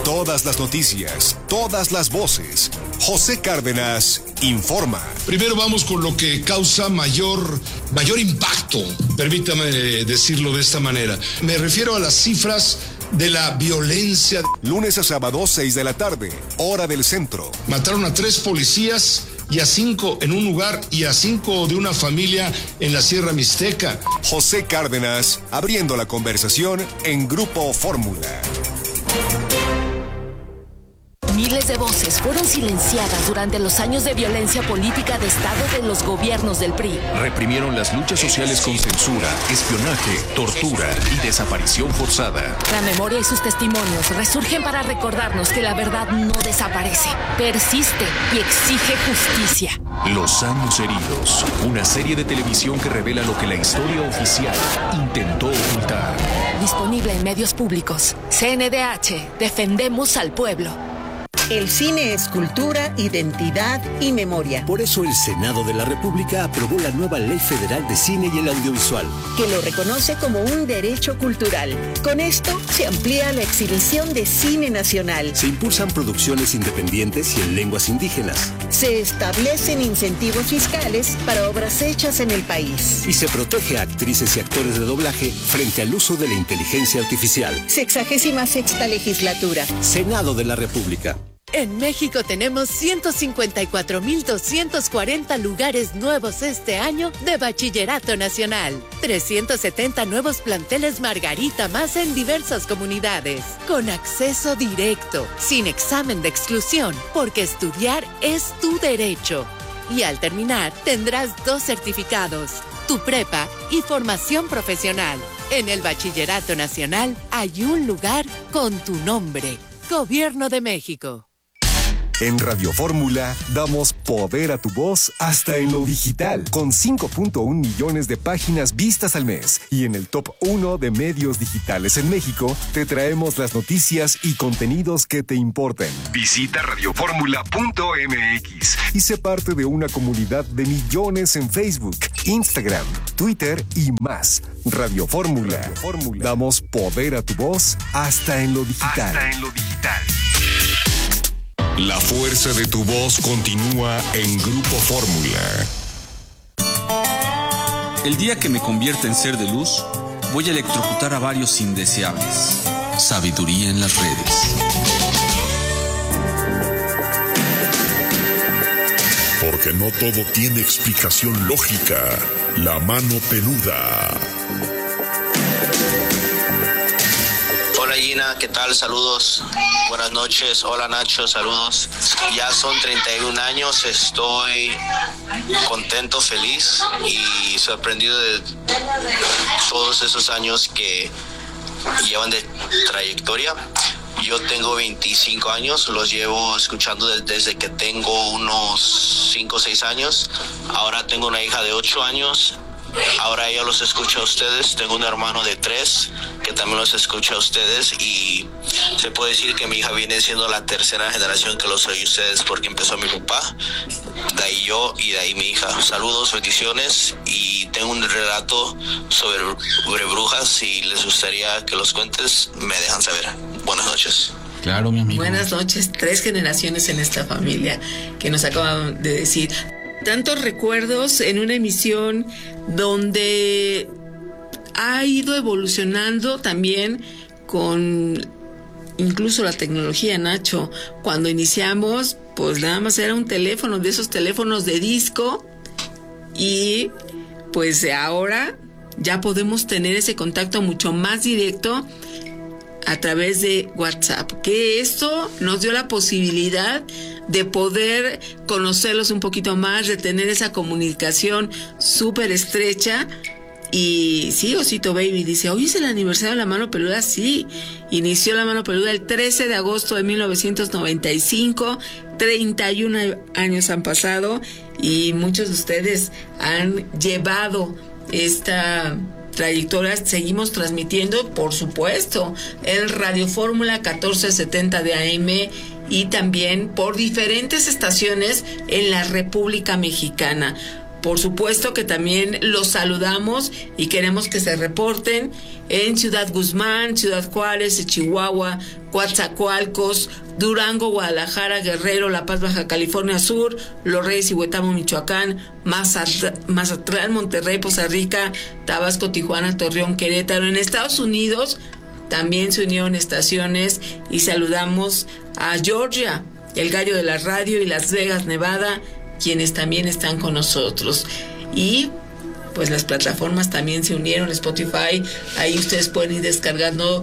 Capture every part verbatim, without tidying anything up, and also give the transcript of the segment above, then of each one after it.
Todas las noticias, todas las voces. José Cárdenas informa. Primero vamos con lo que causa mayor, mayor impacto, permítame decirlo de esta manera. Me refiero a las cifras de la violencia. Lunes a sábado, seis de la tarde, hora del centro. Mataron a tres policías y a cinco en un lugar y a cinco de una familia en la Sierra Mixteca. José Cárdenas, abriendo la conversación en Grupo Fórmula. Miles de voces fueron silenciadas durante los años de violencia política de Estado de los gobiernos del P R I. Reprimieron las luchas sociales con censura, espionaje, tortura y desaparición forzada. La memoria y sus testimonios resurgen para recordarnos que la verdad no desaparece, persiste y exige justicia. Los años heridos, una serie de televisión que revela lo que la historia oficial intentó ocultar. Disponible en medios públicos. C N D H, defendemos al pueblo. El cine es cultura, identidad y memoria. Por eso el Senado de la República aprobó la nueva Ley Federal de Cine y el Audiovisual, que lo reconoce como un derecho cultural. Con esto se amplía la exhibición de cine nacional. Se impulsan producciones independientes y en lenguas indígenas. Se establecen incentivos fiscales para obras hechas en el país. Y se protege a actrices y actores de doblaje frente al uso de la inteligencia artificial. Sexagésima sexta legislatura. Senado de la República. En México tenemos ciento cincuenta y cuatro mil doscientos cuarenta lugares nuevos este año de Bachillerato Nacional. trescientos setenta nuevos planteles Margarita más en diversas comunidades. Con acceso directo, sin examen de exclusión, porque estudiar es tu derecho. Y al terminar, tendrás dos certificados, tu prepa y formación profesional. En el Bachillerato Nacional hay un lugar con tu nombre. Gobierno de México. En Radio Fórmula damos poder a tu voz hasta en lo digital, con cinco punto uno millones de páginas vistas al mes. Y en el top uno de medios digitales en México, te traemos las noticias y contenidos que te importan. Visita radio fórmula punto m x y sé parte de una comunidad de millones en Facebook, Instagram, Twitter y más. Radio Fórmula. Radio Fórmula. Damos poder a tu voz hasta en lo digital. Hasta en lo digital. La fuerza de tu voz continúa en Grupo Fórmula. El día que me convierta en ser de luz, voy a electrocutar a varios indeseables. Sabiduría en las redes. Porque no todo tiene explicación lógica. La mano peluda. Hola Gina, ¿qué tal? Saludos, buenas noches. Hola Nacho, saludos. Ya son treinta y un años, estoy contento, feliz y sorprendido de todos esos años que llevan de trayectoria. Yo tengo veinticinco años, los llevo escuchando desde que tengo unos cinco o seis años. Ahora tengo una hija de ocho años. Ahora ella los escucha a ustedes. Tengo un hermano de tres que también los escucha a ustedes y se puede decir que mi hija viene siendo la tercera generación que los oye ustedes porque empezó mi papá, de ahí yo y de ahí mi hija. Saludos, bendiciones y tengo un relato sobre, sobre brujas. Si les gustaría que los cuentes, me dejan saber. Buenas noches. Claro, mi amigo. Buenas noches. Tres generaciones en esta familia que nos acaban de decir. Tantos recuerdos en una emisión donde ha ido evolucionando también con incluso la tecnología, Nacho. Cuando iniciamos, pues nada más era un teléfono, de esos teléfonos de disco, y pues ahora ya podemos tener ese contacto mucho más directo a través de WhatsApp, que esto nos dio la posibilidad de poder conocerlos un poquito más, de tener esa comunicación súper estrecha. Y sí, Osito Baby dice, ¿hoy es el aniversario de la mano peluda? Sí, inició la mano peluda el trece de agosto de mil novecientos noventa y cinco, treinta y uno años han pasado y muchos de ustedes han llevado esta trayectoria. Seguimos transmitiendo, por supuesto, en Radio Fórmula catorce setenta de A M y también por diferentes estaciones en la República Mexicana. por supuesto que también los saludamos y queremos que se reporten en Ciudad Guzmán, Ciudad Juárez, Chihuahua, Coatzacoalcos, Durango, Guadalajara, Guerrero, La Paz, Baja California Sur, Los Reyes y Huetamo, Michoacán, Mazat- Mazatlán, Monterrey, Poza Rica, Tabasco, Tijuana, Torreón, Querétaro. En Estados Unidos también se unieron estaciones y saludamos a Georgia, el gallo de la radio, y Las Vegas, Nevada, quienes también están con nosotros. Y pues las plataformas también se unieron, Spotify, ahí ustedes pueden ir descargando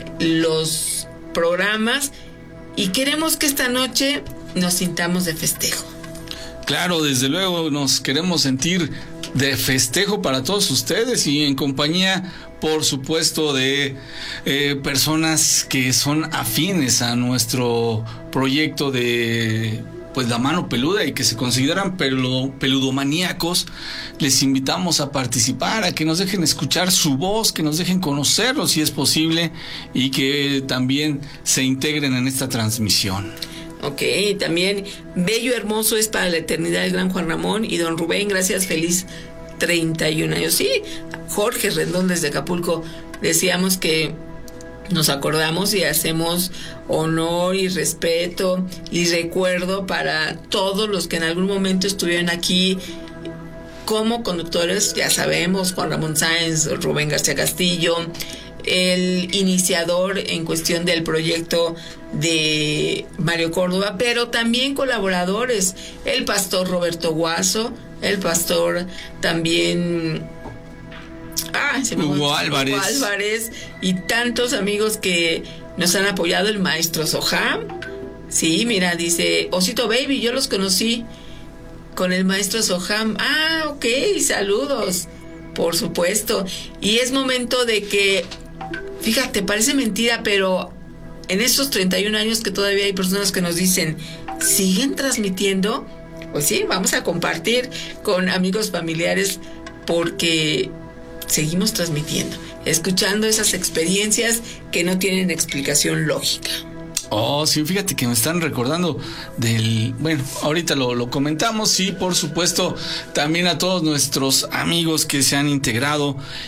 los programas y queremos que esta noche nos sintamos de festejo. Claro, desde luego nos queremos sentir de festejo para todos ustedes y en compañía, por supuesto, de eh, personas que son afines a nuestro proyecto de pues La Mano Peluda y que se consideran peludo, peludomaníacos. Les invitamos a participar, a que nos dejen escuchar su voz, que nos dejen conocerlos si es posible y que también se integren en esta transmisión. Ok, también bello, hermoso es para la eternidad el gran Juan Ramón y don Rubén, gracias, feliz treinta y un años. Sí, Jorge Rendón desde Acapulco, decíamos que nos acordamos y hacemos honor y respeto y recuerdo para todos los que en algún momento estuvieron aquí como conductores, ya sabemos, Juan Ramón Sáenz, Rubén García Castillo, el iniciador en cuestión del proyecto de Mario Córdoba, pero también colaboradores, el pastor Roberto Guaso, el pastor también ah, se me Hugo Álvarez. Hugo Álvarez y tantos amigos que nos han apoyado, el maestro Soham. Sí, mira, dice Osito Baby, yo los conocí con el maestro Soham. Ah, ok, saludos, por supuesto. Y es momento de que, fíjate, parece mentira, pero en estos treinta y un años que todavía hay personas que nos dicen, ¿siguen transmitiendo? Pues sí, vamos a compartir con amigos, familiares, porque seguimos transmitiendo, escuchando esas experiencias que no tienen explicación lógica. Oh, sí, fíjate que me están recordando del... Bueno, ahorita lo, lo comentamos, sí, por supuesto, también a todos nuestros amigos que se han integrado